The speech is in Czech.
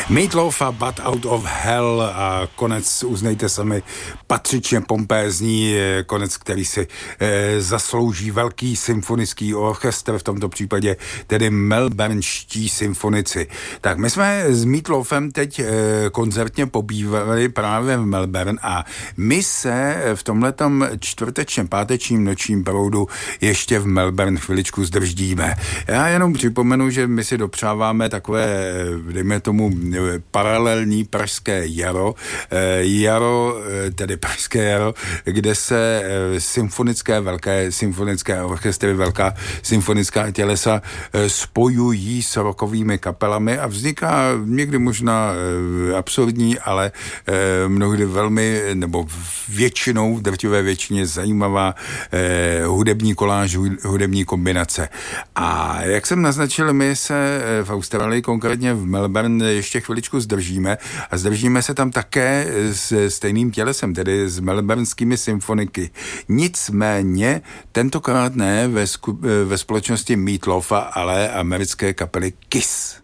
Meatloaf a Bat Out of Hell a konec, uznejte sami, patřičně pompézní konec, který si zaslouží velký symfonický orchestr, v tomto případě tedy melbournští symfonici. Tak my jsme s Meatloafem teď koncertně pobývali právě v Melbourne a my se v tomhletom čtvrtečním, pátečním nočním proudu ještě v Melbourne chviličku zdrždíme. Já jenom připomenu, že my si dopřáváme takové, dejme tomu, paralelní pražské jaro, tedy pražské jaro, kde se velké symfonické orchestry, velká symfonická tělesa spojují s rockovými kapelami a vzniká někdy možná absurdní, ale mnohdy velmi, nebo většinou, v drtivé většině zajímavá hudební koláž, hudební kombinace. A jak jsem naznačil, my se v Austrálii, konkrétně v Melbourne, ještě chviličku zdržíme a zdržíme se tam také s stejným tělesem, tedy s melbourneskými symfoniky. Nicméně tentokrát ne ve společnosti Meatloofa, ale americké kapely Kiss.